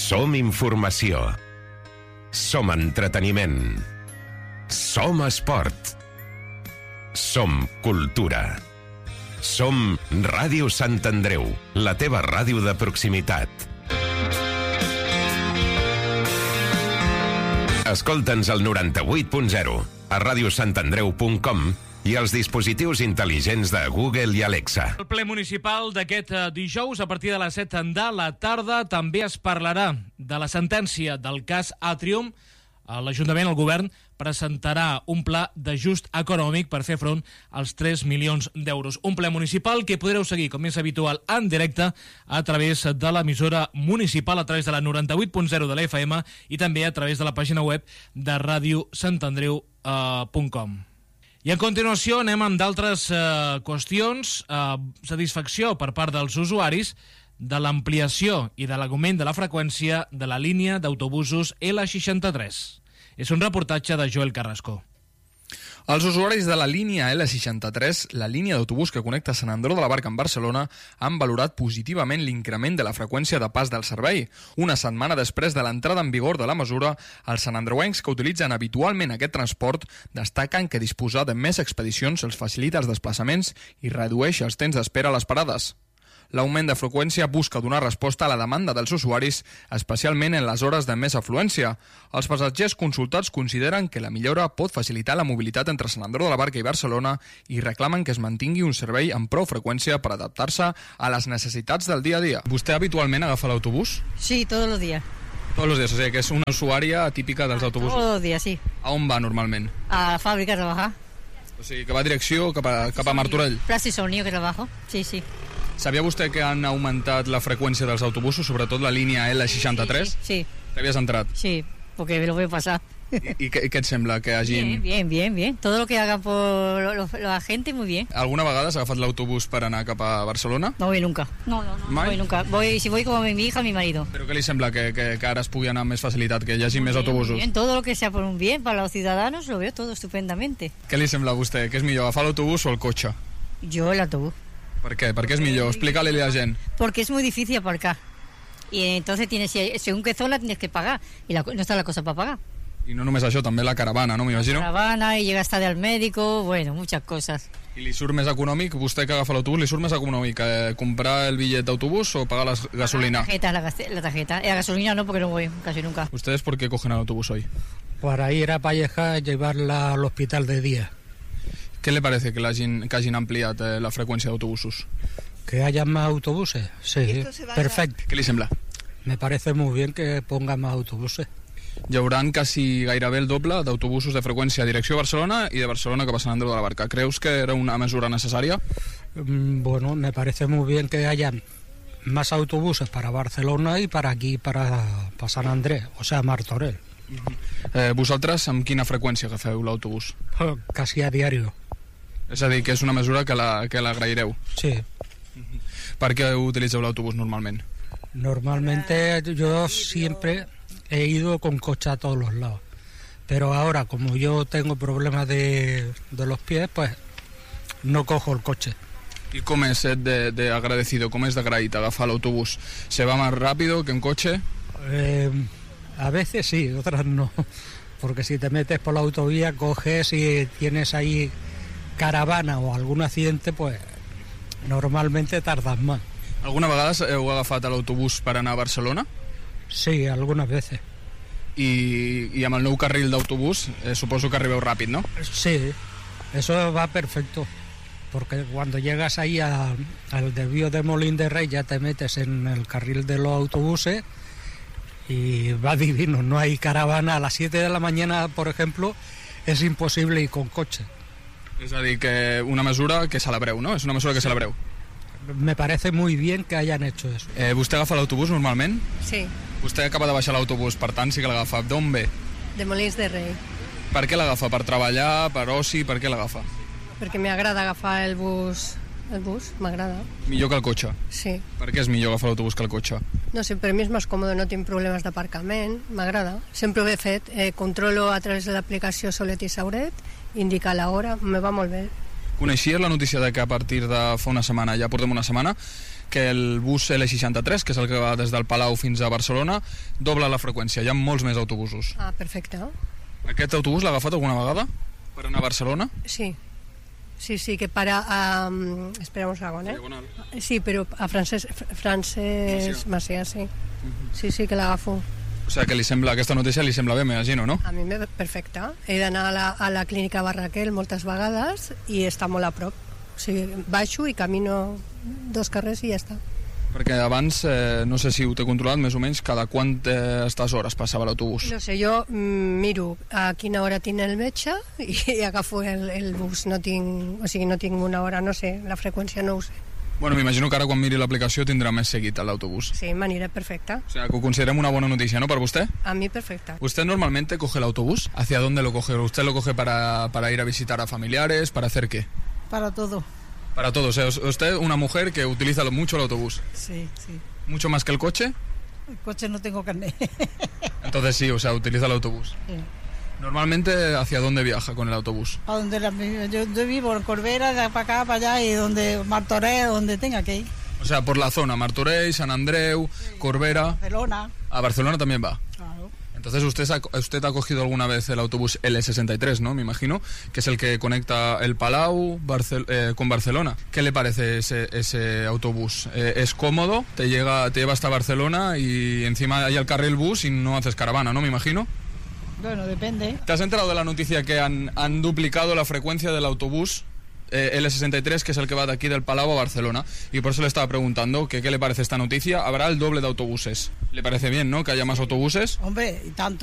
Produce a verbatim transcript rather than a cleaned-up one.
Som informació. Som entreteniment. Som esport. Som cultura. Som Ràdio Sant Andreu, la teva ràdio de proximitat. Escolta'ns al noranta-vuit punt zero, a radiosantandreu punt com i als dispositius intel·ligents de Google i Alexa. El ple municipal d'aquest dijous, a partir de les set de la tarda, també es parlarà de la sentència del cas Atrium. L'Ajuntament, el govern, presentarà un pla d'ajust econòmic per fer front als tres milions d'euros. Un ple municipal que podreu seguir, com és habitual, en directe a través de l'emissora municipal, a través de la noranta-vuit punt zero de la F M i també a través de la pàgina web de ràdio sant andreu punt com. I a continuació anem amb d'altres eh, qüestions. Eh, satisfacció per part dels usuaris de l'ampliació i de l'augment de la freqüència de la línia d'autobusos L seixanta-tres. És un reportatge de Joel Carrasco. Els usuaris de la línia L seixanta-tres, la línia d'autobús que connecta Sant Andreu de la Barca amb Barcelona, han valorat positivament l'increment de la freqüència de pas del servei. Una setmana després de l'entrada en vigor de la mesura, els santandreuencs que utilitzen habitualment aquest transport destaquen que disposar de més expedicions els facilita els desplaçaments i redueix els temps d'espera a les parades. L'augment de freqüència busca donar resposta a la demanda dels usuaris, especialment en les hores de més afluència. Els passatgers consultats consideren que la millora pot facilitar la mobilitat entre Sant Andreu de la Barca i Barcelona i reclamen que es mantingui un servei amb prou freqüència per adaptar-se a les necessitats del dia a dia. ¿Usted habitualmente agafa l'autobús? Sí, todos los días. Todos los días, o sea que es una usuaria típica dels autobusos. Todos los días, sí. A on va normalment? A la fábrica a trabajar. O sigui, que va a direcció cap a, cap a Martorell. Plaza y Sonido que trabajo, sí, sí. Sabia vostè que han augmentat la freqüència dels autobusos, sobretot la línia L seixanta-tres? Sí, sí. T'havies entrat? Sí, porque me lo voy a pasar. I, i què, què et sembla? Que hagin... Bien, bien, bien, bien. Todo lo que hagan por lo, lo, la gente, muy bien. Alguna vegada has agafat l'autobús per anar cap a Barcelona? No voy nunca. No, no, no, Mai? no voy nunca. Voy, si voy como mi hija, mi marido. Però què li sembla? Que, que, que ara es pugui anar amb més facilitat, que hi hagi Muy més bien, autobusos? muy bien. Todo lo que sea por un bien para los ciudadanos, lo veo todo estupendamente. Què li sembla a vostè? Què és millor, agafar l'autobús o el cotxe? Yo el autobús. Per què? Per què és millor? Explica-li a la gent. Porque es muy difícil aparcar. Y entonces tienes, según qué zona tienes que pagar. Y la, no está la cosa para pagar. I no només això, també la caravana, no? M'imagino. Caravana y llega hasta al médico, bueno, muchas cosas. I li surt més econòmic, vostè que agafa l'autobús, li surt més econòmic eh, comprar el bitllet d'autobús o pagar la gasolina? La tarjeta, la, la tarjeta. La gasolina no, porque no voy casi nunca. ¿Ustedes por qué cogen el autobús hoy? Para ir a Palleja, llevarla al hospital de día. ¿Qué le parece que, hagin, que hagin ampliat eh, la freqüència d'autobusos? ¿Que haya más autobuses? Sí, perfecto. Què li sembla? Me parece muy bien que pongan más autobuses. Hi haurà quasi gairebé el doble d'autobusos de freqüència a direcció a Barcelona i de Barcelona cap a Sant Andreu de la Barca. ¿Creus que era una mesura necessària? Bueno, me parece muy bien que haya más autobuses para Barcelona y para aquí, para, para Sant Andreu, o sea, Martorell. Eh, vosaltres amb quina freqüència agafeu l'autobús? Casi a diario. És a dir, que és una mesura que la, que l'agraireu. Sí. Per què utilitzeu l'autobús normalment? Normalmente yo siempre he ido con coche a todos los lados. Pero ahora, como yo tengo problemas de, de los pies, pues no cojo el coche. ¿Y cómo es de, de agradecido? ¿Cómo es de agraït agafar l'autobús? ¿Se va más rápido que en coche? Eh, a veces sí, otras no. Porque si te metes por la autovía, coges y tienes ahí caravana o algún accidente, pues normalmente tardas más. Alguna vegada heu agafat l'autobús per anar a Barcelona? Sí, algunas veces. I, i amb el nou carril d'autobús eh, suposo que arribeu ràpid, ¿no? Sí, eso va perfecto. Porque cuando llegas ahí a, al desvío de Molín de Rey ya te metes en el carril de los autobuses y va divino. No hay caravana. A las siete de la mañana, por ejemplo, es imposible ir con coche. És a dir, que una mesura que celebreu, no? És una mesura que sí. celebreu. Me parece muy bien que hayan hecho eso. Eh, vostè agafa l'autobús normalment? Sí, Vostè acaba de baixar l'autobús, per tant sí que l'agafa. D'on ve? de Molins de Rei, Per què l'agafa? Per treballar, per oci, per què l'agafa? perquè m'agrada agafar el bus, el bus, m'agrada, Millor que el cotxe. sí. Per què és millor agafar l'autobús que el cotxe? No sé, per mi és més còmode, no tinc problemes d'aparcament, m'agrada. Sempre ho he fet, eh, controlo a través de l'aplicació Solet i Sauret, indica l'hora, me va molt bé. Coneixies la notícia de que a partir de fa una setmana, ja portem una setmana, que el bus L seixanta-tres, que és el que va des del Palau fins a Barcelona, dobla la freqüència, hi ha molts més autobusos. Ah, perfecte. Aquest autobús l'ha agafat alguna vegada per anar a Barcelona? Sí. Sí, sí, que para a... Um, espera un segon, eh? Sí, però a Francesc, Francesc Macià, sí. Sí, sí, que l'agafo. O sigui que li sembla, aquesta notícia li sembla bé, m'imagino, no? A mi me perfecte. He d'anar a, la, a la clínica Barraquel moltes vegades i està molt a prop. O sigui, baixo i camino dos carrers i ja està. Perquè abans, eh, no sé si ho té controlat, més o menys, cada quantes hores passava l'autobús? No sé, jo mm, miro a quina hora tinc el metge i, i agafo el, el bus. No tinc, o sigui, no tinc una hora, no sé, la freqüència no ho sé. Bueno, m'imagino que ara quan miri l'aplicació tindrà més seguit l'autobús. Sí, m'anirà perfecte. O sea, que ho considerem una bona noticia, ¿no? ¿Para usted? A mí perfecta. ¿Usted normalmente coge el autobús? ¿Hacia dónde lo coge? ¿Usted lo coge para, para ir a visitar a familiares? ¿Para hacer qué? Para todo. Para todo. O sea, usted una mujer que utiliza mucho el autobús. Sí, sí. ¿Mucho más que el coche? El coche no tengo carnet. Entonces sí, o sea, utiliza el autobús. Sí. Normalmente, ¿hacia dónde viaja con el autobús? A donde la, yo, yo vivo en Corbera, de para acá, para allá, y donde Martorell, donde tenga que ir. O sea, por la zona, Martorell, Sant Andreu, sí. Corbera... Barcelona. A Barcelona también va. Claro. Entonces usted ha, usted ha cogido alguna vez el autobús L sesenta y tres, ¿no? Me imagino, que es el que conecta el Palau Barcel eh, con Barcelona. ¿Qué le parece ese, ese autobús? Eh, ¿Es cómodo? Te, llega, te lleva hasta Barcelona y encima hay el carril bus y no haces caravana, ¿no? Me imagino. Bueno, depende. ¿Te has enterado de la noticia que han, han duplicado la frecuencia del autobús eh, L sesenta y tres, que es el que va de aquí del Palau a Barcelona? Y por eso le estaba preguntando que qué le parece esta noticia. Habrá el doble de autobuses. ¿Le parece bien, no? Que haya más autobuses. Hombre, y tanto.